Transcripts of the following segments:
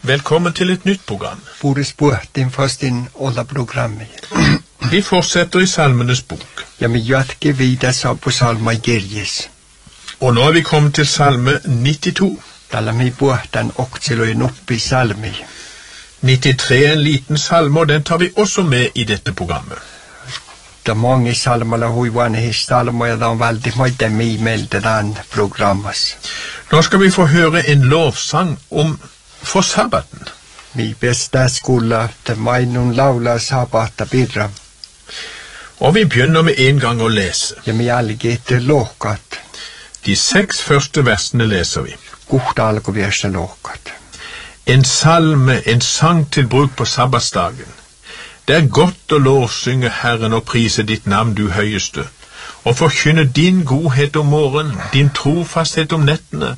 Velkommen til et nytt program. Boris Buhtin fast in alla programmet. Vi fortsetter i Salmenes bok. Ja, men jatke videre så på salma Gerjes. Og nå er vi kommet til salme 92. Tala mi Buhtan oktsil og en opp i salmi. 93 er en liten salme, og den tar vi også med i dette programmet. Det er mange salmer, og huivane his salmer, og det er veldig mye mi melder den programmet. Nå skal vi få høre en lovsang om for sabbaten. Mi beste skole til meg noen laula sabbata bidra. Og vi begynner med en gang å lese. Ja, mi alget låkat. De 6 første versene leser vi. Godt algo verse låkat. En salme, en sang til bruk på sabbatsdagen. Det er godt å lovsynge Herren og prise ditt navn, du høyeste, og forkynne din godhet om morgenen, din trofasthet om nettene,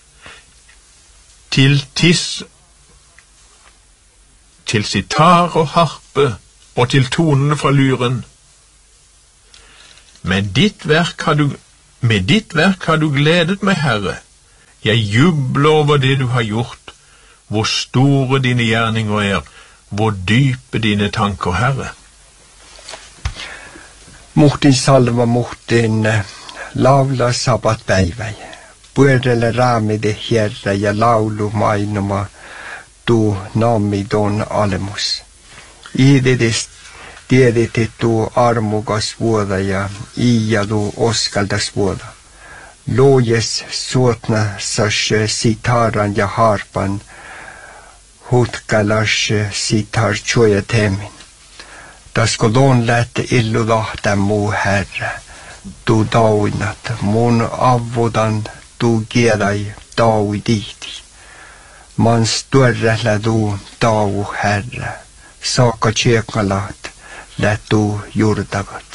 til sitar og harpe, og til tonene fra lyren. Med ditt verk har du gledet meg, Herre. Jeg jubler over det du har gjort, hvor store dine gjerninger er, hvor dype dine tanker, Herre. Mortin salva mortin lavla sabbat beivei. Børdele rami det herre, ja laulu mainuma, du nami don alemus. Ididist diedit du armugas vuoda ja iia du oskaldas vuoda. Lojes suotna sas sitaran ja harpan, hutkalas sitar tjoja temin. Da skolon lätte illu lahta mu herre, du dauinat, mun avvodan du gerai daui diti. Man större du dau herre, saka tjekalat lät du jordavat.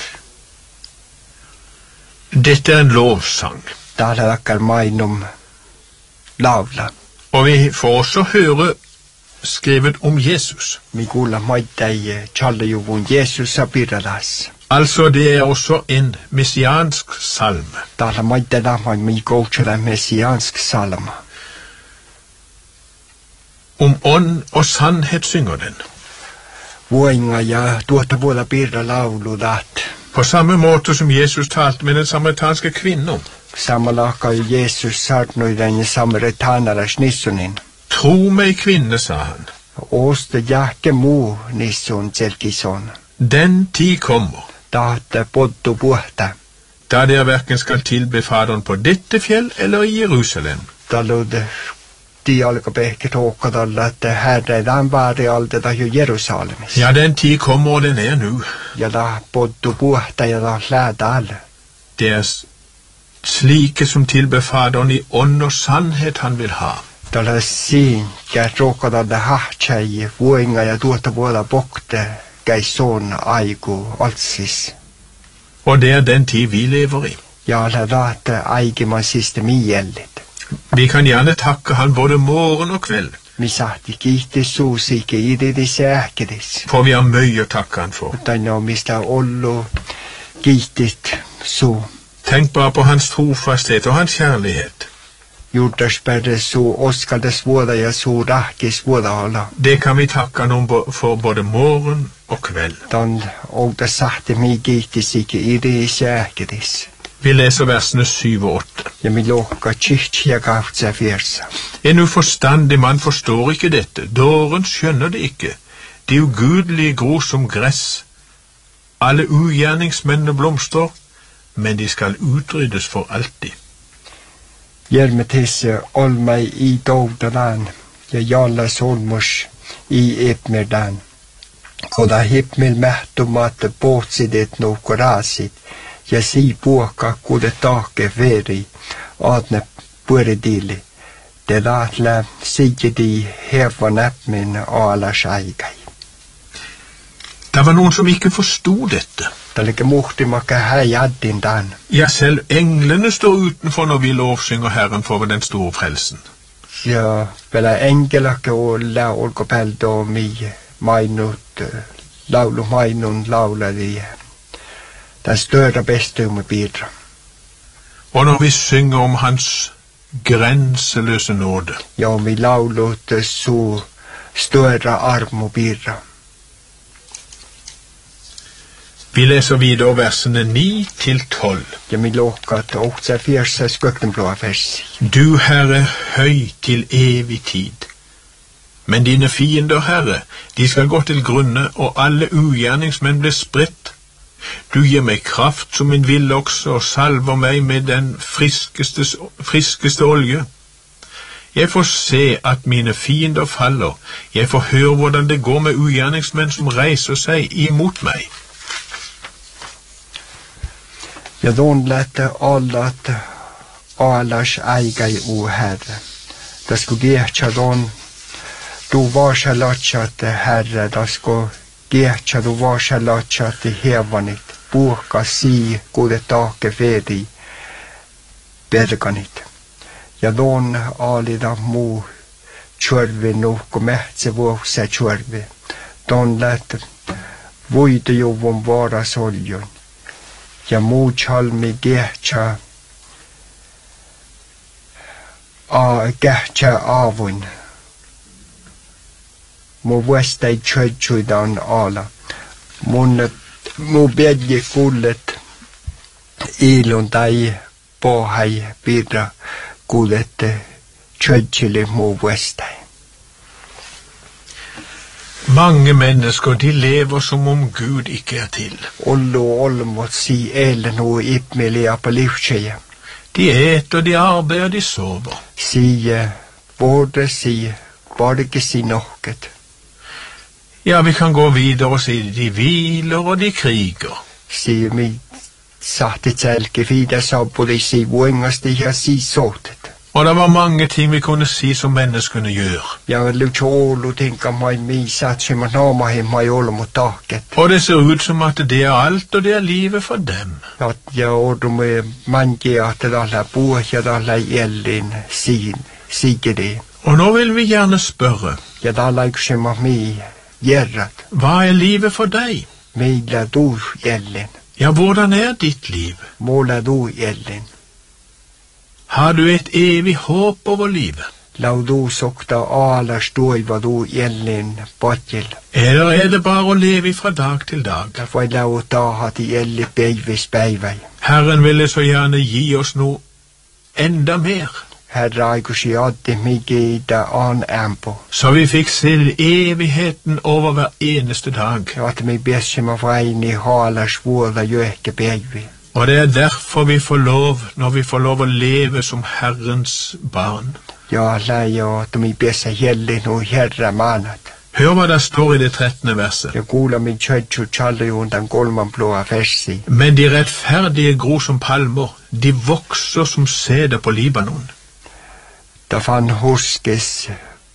Dette er en lovsang. Täällä lakkar mainum lavla. Og vi får også høre skrevet om Jesus. Mi kuulla maittai tjallajuvun Jesus apiralas. Altså det er også en messiansk salme. Täällä maittai lahman mi koutsela messiansk salma. Om ånd og sannhet synger den. Voinga ja tuota vuoda pirra laulu dat. På samme måte som Jesus talte med den samaritanske kvinnen. Samalla Jesus sarnoi den samaritaneras nissunin. Tro meg, kvinne, sa han. Åste jäke mu nissun selkison. Den tid kommer, Tahte poddu puhta. da dere hverken skal tilbe Faderen på dette fjell eller i Jerusalem. Talud de alka pehke tåkadalla, että herre den vaari alta da jo Jerusalemis. Ja, den tid kommer, og den er nu. Ja da poddu puhta ja da läda alle. Det er slike som tilber Faderen i ånd og sannhet han vil ha. Tala siin ja tråkadalla hahtsai vuinga ja tuota vuoda pokte käison aiku altsis. Og det er den tid vi lever i. Ja la daate aikiman siste miellit. Vi kan gjerne takke han både morgen og kveld, Mi sahti kiitis suusiike ididis ähkedis. for vi har mye å takke han for. Tänne mistä ollu kiitit suu. Tenk bare på hans trofasthet og hans kjærlighet. Juutasperre suu oskaldes vuoda ja suu rahkis vuoda olla. Det kan vi takke han om for både morgen og kveld. Tan outa sahti mi kiitisiike ididis ähkedis. Vi leser versene 7 og 8. Ja mi lohka tjihtja kaftsa fjersa. En uforstandig mann forstår ikke dette. Dåren skjønner det ikke. De ugudelige gror som gress. Alle ugjerningsmennene blomstrer, men de skal utryddes for alltid. Jermetisse olmai i doudalan ja jalla solmus i epmerdan. Koda hipmil mähtumat pootsidit nuukurasit ja sii puokka kude taake veri aadne pueridili. Det laatle sigidi heva näpmin aalas aikai. Det var noen som ikke forstod dette. Tällike muhtimakka häjäddin dan. Ja, selv englene står utenfor når vi lovsynger Herren for den store frelsen. Ja vielä enkelake olla olkopelto mi mainut laulu mainun lauladi. Den større bestumme bidra. Og når vi synger om hans grenseløse nåde, Ja, mi laulut su större arm och birra. Vi leser videre versene 9-12. Ja min låkat och så fjärsa skuktenblåa vers. Du, Herre, høy til evig tid. Men dine fiender, Herre, de skal gå til grunne, og alle ugjerningsmenn blir spredt. Du gir meg kraft som en villokse og salver meg med den friskeste olje. Jeg får se at mine fiender faller. Jeg får høre hvordan det går med ugjerningsmenn som reiser seg imot meg. Ja don lätte allat allas ägai o Herre. Det skulle gecha don du varsa latchat Herre, det skulle gecha du varsa latchat i hevanit. Puhka si kuude taake vedi berganit. Ja don alida muu tjörvi nuhku mähtse vuokse tjörvi. Don lätte vuidejuvun varasoljon. Ja muu chalmi gehtsa avun. Mu vuestai tjödjuidan ala. Mu bedje kullet ilun tai pohai pirra kullet tjödjili mu vuestai. Mange mennesker, de lever som om Gud ikke er til. Ollu olmot si elen og ipmelia på livskeie. De eter, de arbeider, de sover. Sige, både si, bare ikke si nokket. Ja, vi kan gå videre og si de hviler og de kriger. Sige mi satte tælke videre så både si vuengers de her si såtet. Og det var mange ting vi kunne si som menneskene gjør. Ja, lutsjolo tenker meg mi satt som at nama hem meg olo mot taket. Og det ser ut som at det er alt, og det er livet for dem. Ja, og de mange at det alle bor, ja, det alle elin sige det. Og nå vil vi gjerne spørre. Ja, det alle ikke som at mi gjerrat. Hva er livet for deg? Mila du elin. Ja, hvordan er ditt liv? Måla du elin. Har du et evig håp over livet? Lau du sokta ala stoiva du elin potjel. Eller er det bare å leve fra dag til dag? Derfor jeg lau ta hat i elli beivis beivei. Herren ville så gjerne gi oss noe enda mer. Herra aikus i addi migi i da an ampo. Så vi fikk se evigheten over hver eneste dag. Ja, at mi besima vrein i hala svåla jøke beivi. Og det er derfor vi får lov, når vi får lov å leve som Herrens barn. Ja, lei og at mi besa hjellin og herra manat. Hør hva det står i det 13. verset. Ja, gula mi tjötju tjalli undan golman blåa versi. Men de rettferdige gror som palmer, de vokser som seder på Libanon. Da fann huskes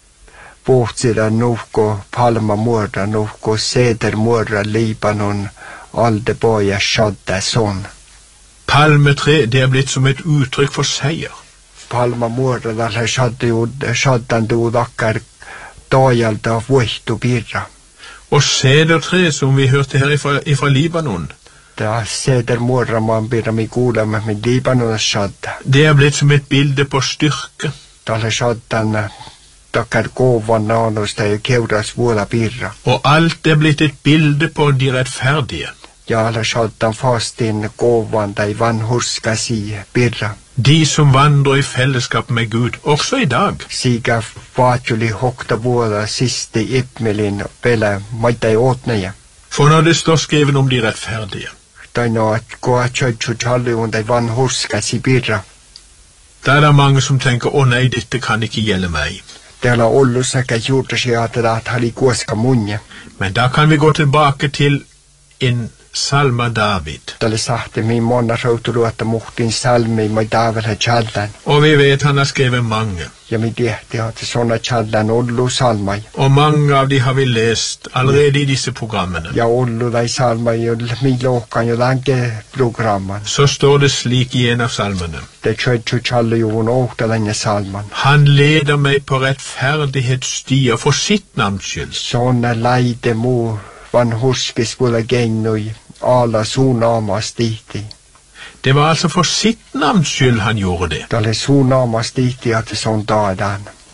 bortsida nuko palma morda, nuko seder morda Libanon, alde boja shadda son. Palmetre, det er blitt som et uttrykk for seier. Palma morda, da shaddan du dakkar dajald av vuht og birra. Og sedertre, som vi hørte her ifra Libanon, Da seder morda man birra mi gula med Libanon shadda. det er blitt som et bilde på styrke. Da shaddan dakkar govan nanos da keuras vuola birra. Og alt er blitt et bilde på de rettferdige. Ja, alla shaddan fast in govan da van huska si birra. De som vandrer i fellesskap med Gud, også i dag. Siga vaatjuli hokta vuola siste ipmelin pela maita i åtneja. For når det står skrevet om de rettferdige, Da no at goa tjötju tjalli und da van huska si birra. da er det mange som tenker, å nei, dette kan ikke gjelde meg. Täällä ollu sekä juurtasi at hali kuoska munje. Men da kan vi gå tilbake til en salma David. Täällä sahti mi monna rautuluotta muhtin salmi mai taavelha tjallan. Og vi vet han har skrevet mange. Ja mi tiehti at sonna tjallan ollu salmai. Og mange av de har vi lest allerede i disse programmene. Ja ollu dai salmai jo mi lohkan jo lanke programman. Så står det slik i en av salmene. Det tjötju tjalli jo un ohta lenge salman. Han leder meg på rettferdighetsstier for sitt navns skyld. Sånne leide mu van huskis vuola gennui ala suunamas tihti. Det var altså for sitt navns skyld han gjorde det. Täällä suunamas tihti at son taadan.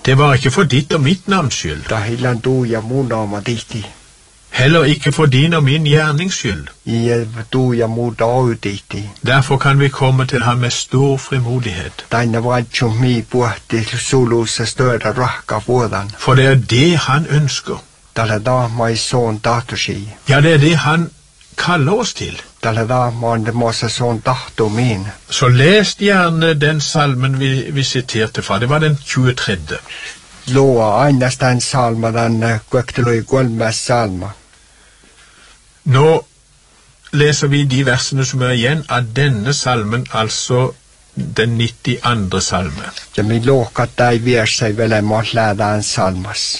Det var ikke for ditt og mitt navns skyld. Da hillan du ja mun naama tihti. Heller ikke for din og min gjernings skyld. Du ja mun dau tihti. Derfor kan vi komme til ham med stor frimodighet. Taina vaitsum mi puhti sulussa stöda rahka vuodan. For det er det han ønsker. Tällä da mai soon tahtosi. Ja, det er det han kaller oss til. Tällä da maande mossa soon tahto min. Så les gjerne den salmen vi siterte fra. Det var den 23. Loa ainoastaan salma den kuektelui 3. salma. Nå leser vi de versene som er igjen av denne salmen, altså den 92. salme. Ja mi lohkat ei viersei velemaan lähdään salmas.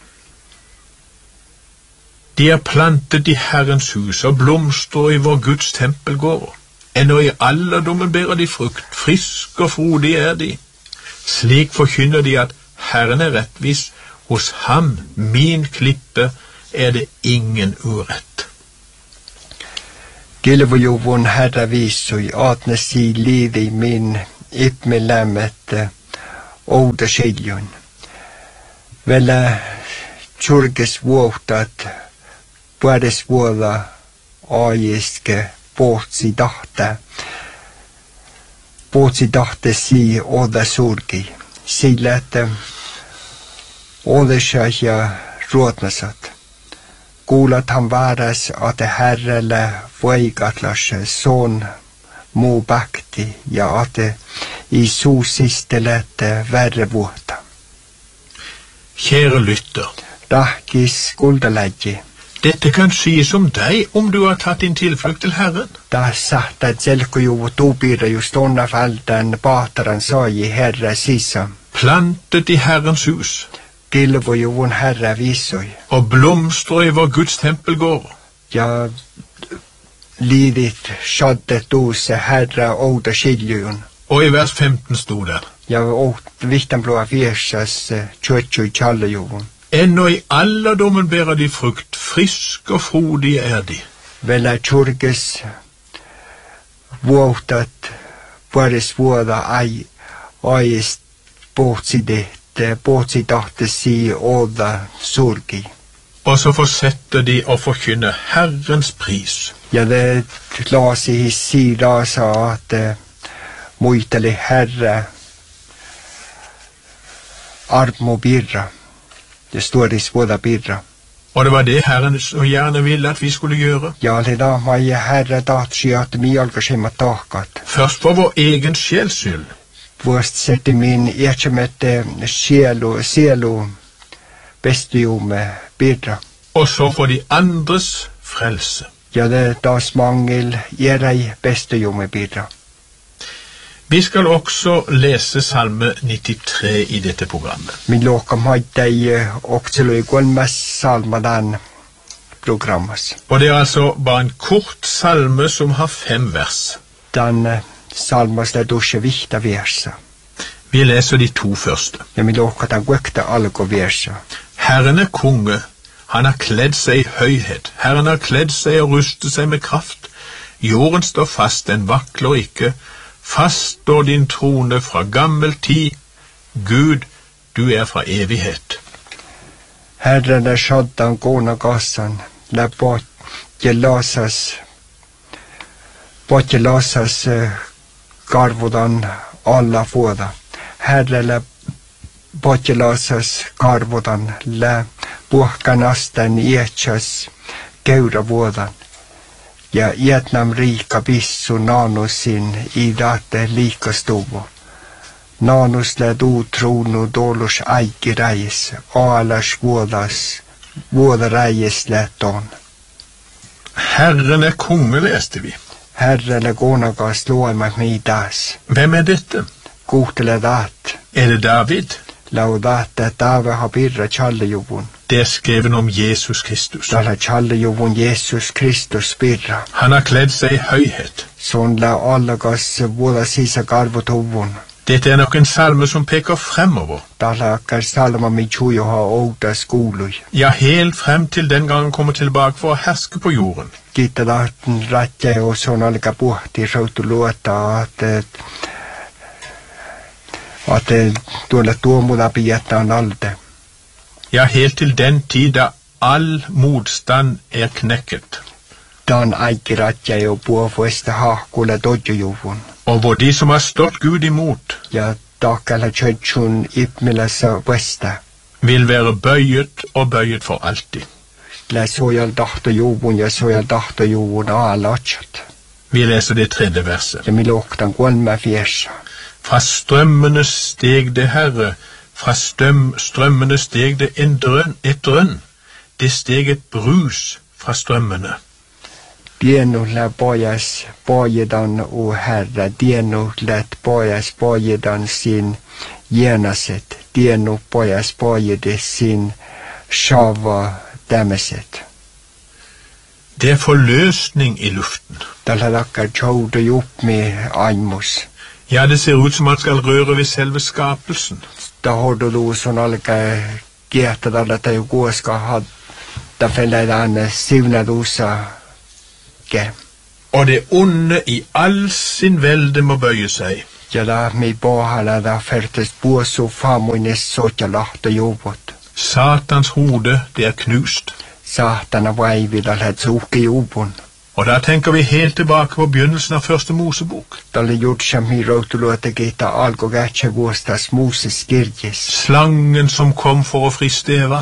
De er plantet i Herrens hus og blomstrer i vår Guds tempelgård. Ennå i alderdommen bærer de frukt, frisk og frodig er de. Slik forkynner de at Herren er rettvis, hos ham, min klippe, er det ingen urett. Kilvujuvun Herra viisui, aatnesi liivi min ipmilämmet ouda siljun. Vela tjurges vuohtat, puades vuoda aiske pootsi tahte si oda surgi. Sillä, että odessa ja ruotnasat. Kuulathan vääräs, että Herrelle vaikatlas son muu päkti ja että i suusistelet verre vuotta. Kjære lytter, Tahkis kuldaläji. dette kan sies om deg om du har tatt din tilflukt til Herren. Tässä, että selkojuvu tuupira just onna vältän paataran sai Herra sisa. Plantet i Herrens hus, Kilvujuvun Herra viisui. og blomstrer i vår Guds tempelgård. Ja liidit shadde tuusse Herra ouda siljun. Og i vers 15 stod der: Ja vihtan blua viesas tjötsui tjallajuvun. Ennå i alderdommen bærer de frukt, frisk og frodig er de. Vela tjurges vuohtat puodes vuoda aist pootsi tahtesi oda surgi. Og så fortsetter de å forkynne Herrens pris. Ja det lasi sirasa at muisteli Herra armo birra. Det står i svoda birra. Og det var det Herren så gjerne ville at vi skulle gjøre. Ja, det da mai Herra tahtsi at mi alkasimmat tahkat. Først for vår egen sjels skyld. Vuost setti min iätsemette sielu bestiume birra. Og så for de andres frelse. Ja det taas mangel jerei bestiume birra. Vi skal også lese salme 93 i dette programmet. Min lohkam haittei okselui 3. salma den programmas. Og det er altså bare en kort salme som har 5 vers. Den salmas le dusje vihta versa. Vi leser de 2 første. Ja min lohkat den kuekta alko versa. Herren er konge, han har kledd seg i høyhet. Herren har kledd seg og rustet seg med kraft. Jorden står fast, den vakler ikke. Fast står din trone fra gammel tid. Gud, du er fra evighet. Herren er shaddan kona kassan, le potje lasas karvudan alla vuoda. Herrelle potje lasas karvudan, le puhkanasten ietsas keura vuodan. Ja ietnam riika pissu naanusin i date liikastuvo. Naanusle tuutrunu dolus aiki räis, aalas vuoda räisle ton. Herren er konge, leste vi. Herrelle konakas luemme midas. Hvem er dette? Kuhtele daat. Er det David? Laudate taave habirra tjallejuvun. Det er skrevet om Jesus Kristus. Tala tjallejuvun Jesus Kristus birra. Han har kledd seg i høyhet. Son la allakas vuoda sisa karvutuvun. Dette er nok en salme som peker fremover. Tala akkar salma mi tjujoha ouda skului. Ja, helt frem til den gang han kommer tilbake for å herske på jorden. Kiitta tahten ratja og son alka puhti rautu luota, at At tuolla tuomulla pidetään alde. Ja, helt til den tid da all motstand knekket. Dan aikiratja jo puovuesta hahkulle todjujuvun. Og hvor de som har stått Gud imot, Ja takalla tjötsun ipmilässä vesta. vil være bøyet og bøyet for alltid. Lä sojal tahtojuvun ja sojal tahtojuvun alatsat. Vi leser det 3. verset. Ja miloktan 3 fjärsa. Fra strømmene steg det Herre, fra strømmene steg det et drønn. Det steg et brus fra strømmene. Dienu lä pojas pojedan o Herra, dienu lät pojas pojedan sin genaset, dienu pojas pojede sin sjava dämeset. Det forløsning i luften. Tällä lakkar tjoudu jupp med aimus. Ja, det ser ut som man skal røre ved selve skapelsen. Da hårdu luusun alkaa kiehtää että jo kuoska hadda fällädään siunaduusa ke. Og det onde i all sin velde må bøye seg. Ja da mi pohalla da färtes puosu famuines sotja lahto juvot. Satans hode, det knust. Sahtana vaivida läht suhki juvun. Og da tenker vi helt tilbake på begynnelsen av første Mosebok. Tälle jutsam mi routuluote kita alko kähtsä vuostas Moses kirjes. Slangen som kom for å friste Eva.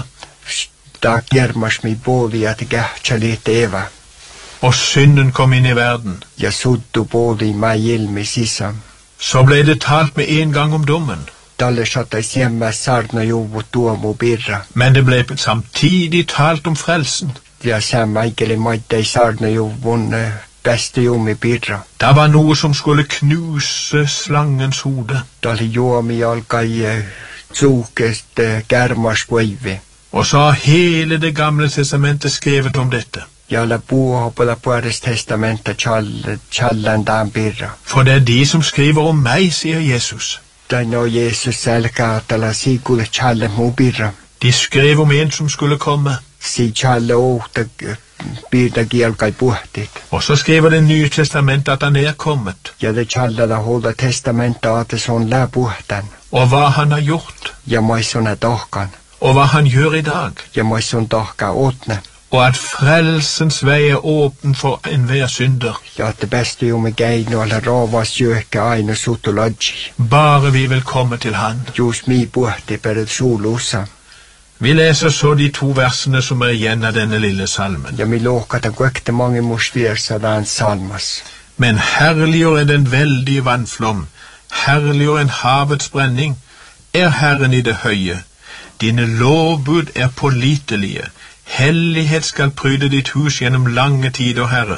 Da kjermas mi bådi at kähtsä liite Eva. Og synden kom inn i verden. Ja suttu bådi mai ilmi sisam. Så ble det talt med en gang om dommen. Tälle satais jämmä sarna juvut tuomu birra. Men det ble samtidig talt om frelsen. Ja samma ikeli maittei sarna juvun bäste jumi birra. Det var noe som skulle knuse slangens hode. Tälle juomi alkai tsukest kärmas voivi. Og så har hele det gamle testamentet skrevet om dette. Ja la puuho pala puodes testamenta challan dan birra. For det er de som skriver om meg, sier Jesus. Tai no Jesus selkaa tällä siikulle challe mu birra. De skrev om en som skulle komme. Si challe ohta birra kielkai puhtit. Og så skriver det nye testamentet at han kommet. Ja det challe da holda testamenta at se on lää puhtan. Og hva han har gjort. Ja maissona tohkan. Og hva han gjør i dag. Ja maisson tohka åtne. Og at frelsens vei er åpen for enhver synder. Ja det bäste jo med geino alla ravas jöke aino sutulodji. Bare vi vil komme til han. Just mi puhti per sulusa. Vi leser så de 2 versene som er igjen av denne lille salmen. Ja mi lokata kuekte mange musvirsa dan salmas. Men herligere enn den veldige vannflom, herligere enn havets brenning, er Herren i det høye. Dine lovbud er pålitelige. Hellighet skal pryde ditt hus gjennom lange tider, Herre.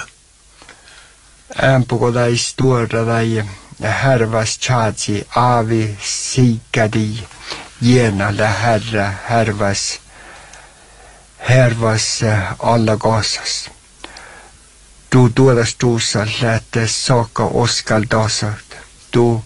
Ämpuko dai stora dai härvas tjadsi avi sikadi gena la herra härvas alla gasas. Du tuodas tuussa lähte saakka oskal dasat. Du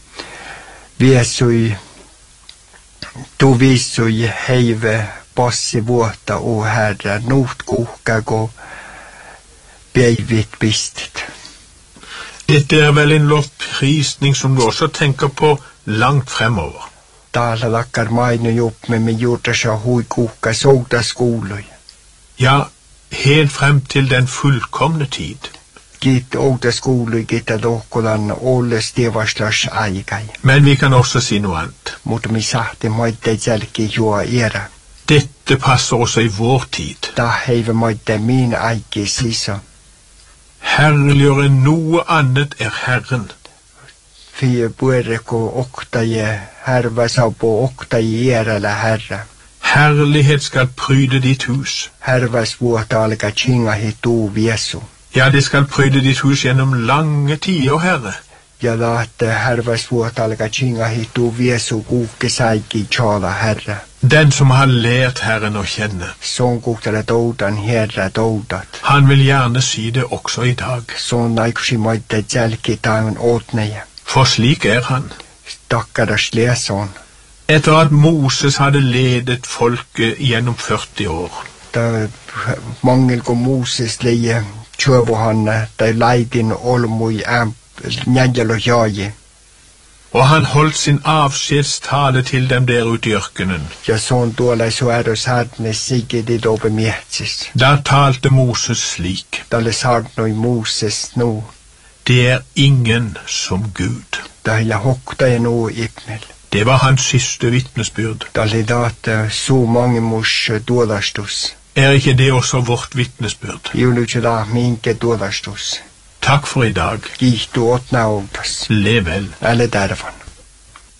viisui heive passi vuotta o Herra, nuht kuhkago peivit pistit. Dette er vel en lovprisning som du også tenker på langt fremover. Täällä lakkar mainu juppe med juurtasa hui kuhka soudas kuului. Ja, helt frem til den fullkomne tid. Kiit oudas kuului kita tohkolan olles tievastas aikai. Men vi kan også si noe annet. Mutta mi sahti moitte jälki juo era. Dette passer også i vår tid. Da heive moitte min aiki sisa. Herligere enn noe annet er Herren. Fie puereko oktaje härväsaupo oktaje erällä Herra. Herlighet skal pryde ditt hus. Härväs vuota alka chingahi tuu viesu. Ja, det skal pryde ditt hus gjennom lange tider, Herre. Ja laatte härväs vuota alka chingahi tuu viesu kuukke saiki tjala Herra. Den som har lært Herren å kjenne. Sån kuuktele toudan Herra toudat. Han vil gjerne si det også i dag. Sån naikusi moitte jälki taun åtneje. For slik er han. Stakkaras leson. Etter at Moses hadde ledet folket gjennom 40 år. Da mangelko Moses leie tjövuhanne, da leidin olmui njäljälo jaji. Og han holdt sin avskjedstale til dem der ute i ørkenen. Ja son tuolla suoros harne sigidi dobe mietsis. Da talte Moses slik. Dalle sarnoi Moses nu. Det ingen som Gud. Dalle hokta ja nu ipnel. Det var hans siste vitnesbyrd. Dalle data så mange mors duolastus. Ikke det også vårt vitnesbyrd? Juluche da minke duolastus. Takk for i dag. Gihtu åtna ogtas. Lev vel. Alle dervan.